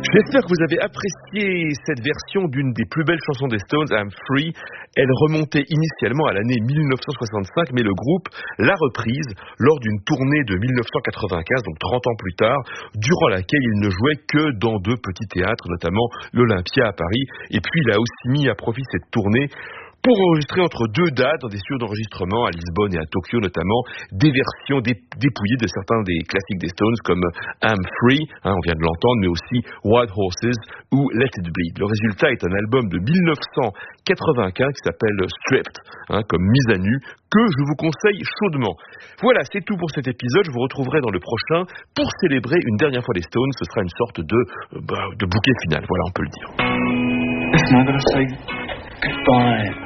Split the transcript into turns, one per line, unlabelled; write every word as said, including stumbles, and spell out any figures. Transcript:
J'espère que vous avez apprécié cette version d'une des plus belles chansons des Stones, I'm Free. Elle remontait initialement à l'année dix-neuf cent soixante-cinq, mais le groupe l'a reprise lors d'une tournée de dix-neuf cent quatre-vingt-quinze, donc trente ans plus tard, durant laquelle il ne jouait que dans deux petits théâtres, notamment l'Olympia à Paris. Et puis il a aussi mis à profit cette tournée pour enregistrer entre deux dates dans des studios d'enregistrement à Lisbonne et à Tokyo notamment, des versions dépouillées de certains des classiques des Stones comme I'm Free, hein, on vient de l'entendre, mais aussi Wild Horses ou Let It Bleed. Le résultat est un album de dix-neuf cent quatre-vingt-quinze qui s'appelle Stripped, hein, comme mise à nu, que je vous conseille chaudement. Voilà, c'est tout pour cet épisode. Je vous retrouverai dans le prochain pour célébrer une dernière fois les Stones. Ce sera une sorte de, bah, de bouquet final, voilà, on peut le dire.
Listen, I'm gonna say goodbye.